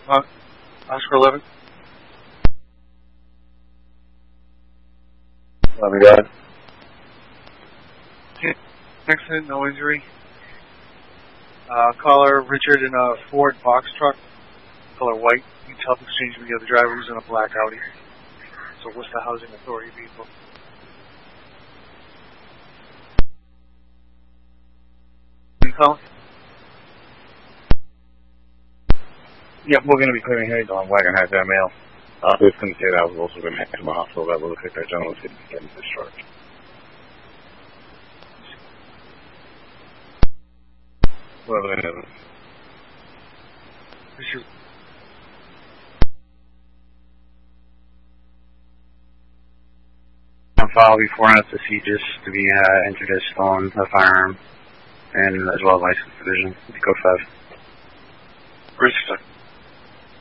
Oscar 11. 11, go ahead. Accident, no injury. Caller Richard in a Ford box truck, color white. You can tell the exchange with the other driver who's in a black Audi. So Worcester Housing Authority vehicle. You calling? Yep, we're going to be clearing heads on Wagon Heights male. This couldn't say that I was also going to head to my hospital. That will look like that gentleman was getting discharged. Whatever that is. On file before us to see just to be entered as stolen a firearm and as well as license division. Code 5. Register.